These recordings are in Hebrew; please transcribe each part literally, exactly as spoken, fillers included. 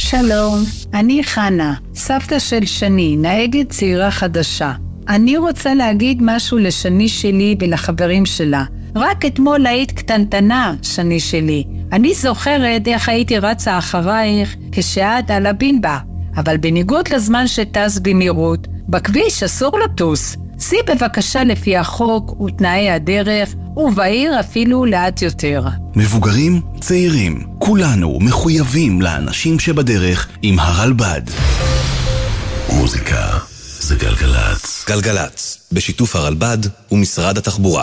שלום, אני חנה, סבתא של שני, נהגת צעירה חדשה. אני רוצה להגיד משהו לשני שלי ולחברים שלה. רק אתמול היית קטנטנה, שני שלי. אני זוכרת איך הייתי רצה אחרייך כשאת על הבינבה. אבל בניגוד לזמן שטס במהירות, בכביש אסור לטוס. סי בבקשה לפי החוק ותנאי הדרך, ובעיר אפילו לאט יותר. מבוגרים, צעירים, כולנו מחויבים לאנשים שבדרך עם הרלב"ד. מוזיקה זה גלגלץ. גלגלץ, בשיתוף הרלב"ד ומשרד התחבורה.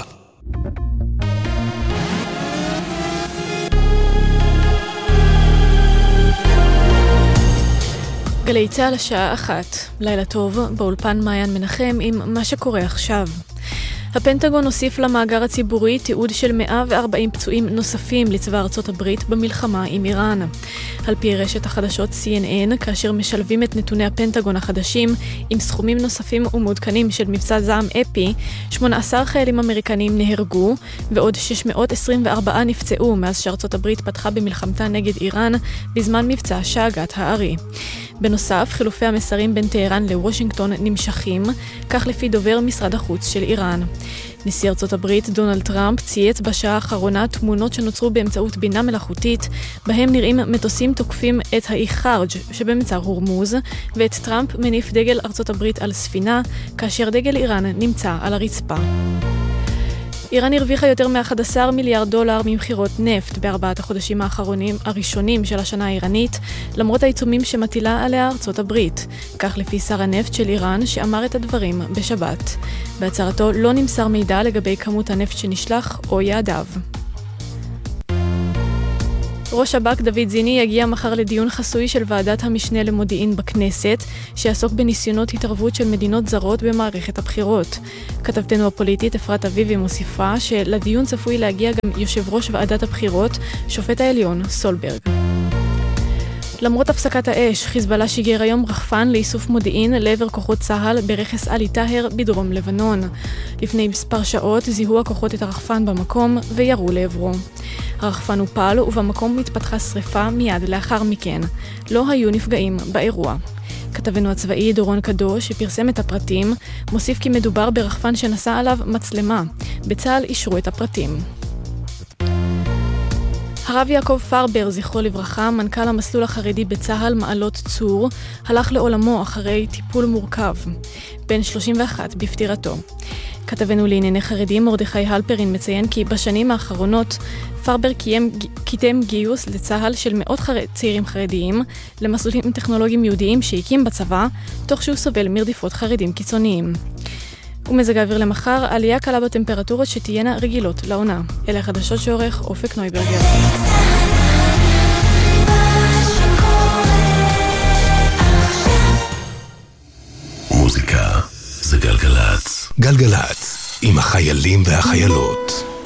גלי צהל השעה אחת. לילה טוב, באולפן מעיין מנחם עם מה שקורה עכשיו. הפנטגון הוסיף למאגר הציבורי תיעוד של מאה וארבעים פצועים נוספים לצבא ארצות הברית במלחמה עם איראן. על פי רשת החדשות סי אן אן, כאשר משלבים את נתוני הפנטגון החדשים עם סכומים נוספים ומעודכנים של מבצע זעם אפי, שמונה עשר חיילים אמריקנים נהרגו ועוד שש מאות עשרים וארבע נפצעו מאז שארצות הברית פתחה במלחמתה נגד איראן בזמן מבצע שאגת הארי. בנוסף, חילופי המסרים בין טהרן לוושינגטון נמשכים, כך לפי דובר משרד החוץ של איראן. נשיא ארצות הברית דונלד טראמפ צייץ בשעה האחרונה תמונות שנוצרו באמצעות בינה מלאכותית, בהם נראים מטוסים תוקפים את האי חרג' שבמצר הורמוז, ואת טראמפ מניף דגל ארצות הברית על ספינה, כאשר דגל איראן נמצא על הרצפה. איראן הרוויחה יותר מ-אחד עשר מיליארד דולר ממחירות נפט בארבעת החודשים האחרונים הראשונים של השנה האיראנית, למרות העיצומים שמטילה עליה ארצות הברית. כך לפי שר הנפט של איראן שאמר את הדברים בשבת. בהצהרתו לא נמסר מידע לגבי כמות הנפט שנשלח או יעדיו. ראש שב"כ דוד זיני יגיע מחר לדיון חסוי של ועדת המשנה למודיעין בכנסת, שיעסוק בניסיונות התערבות של מדינות זרות במערכת הבחירות. כתבתנו הפוליטית אפרת אביבי מוסיפה שלדיון צפוי להגיע גם יושב ראש ועדת הבחירות, שופט העליון סולברג. למרות הפסקת האש, חיזבאללה שיגר היום רחפן לאיסוף מודיעין לעבר כוחות צה"ל ברכס עלי טהר בדרום לבנון. לפני מספר שעות זיהו הכוחות את הרחפן במקום וירו לעברו. הרחפן הופל ובמקום התפתחה שריפה מיד לאחר מכן. לא היו נפגעים באירוע. כתבנו הצבאי דורון קדוש, שפרסם את הפרטים, מוסיף כי מדובר ברחפן שנסע עליו מצלמה. בצה"ל אישרו את הפרטים. הרב יעקב פרבר, זכרו לברכה, מנכ"ל המסלול החרדי בצה"ל מעלות צור, הלך לעולמו אחרי טיפול מורכב. בן שלושים ואחת בפטירתו. כתבנו לענייני חרדים מרדכי הלפרין מציין כי בשנים האחרונות פרבר קיים, קידם גיוס לצה"ל של מאות חר... צעירים חרדיים למסלולים טכנולוגיים יהודיים שהקים בצבא, תוך שהוא סובל מרדיפות חרדים קיצוניים. ומזג האוויר למחר, עלייה קלה בטמפרטורות שתהיינה רגילות לעונה. אלה החדשות שעורך אופק נויברגר. מוזיקה זה גלגלץ. גלגלץ עם החיילים והחיילות.